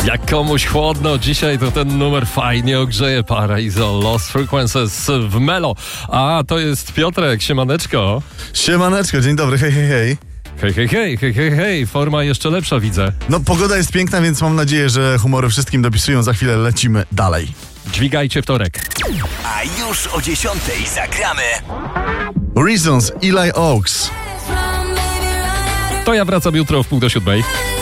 Jak komuś chłodno, dzisiaj to ten numer fajnie ogrzeje. Paraiso, Lost Frequencies w Melo. A to jest Piotrek, siemaneczko. Siemaneczko, dzień dobry, hej, hej, hej. Hej, forma jeszcze lepsza widzę. No pogoda jest piękna, więc mam nadzieję, że humory wszystkim dopisują. Za chwilę lecimy dalej. Dźwigajcie wtorek. A już o 10:00 zagramy Reasons, Eli Oaks. To ja wracam jutro w 6:45.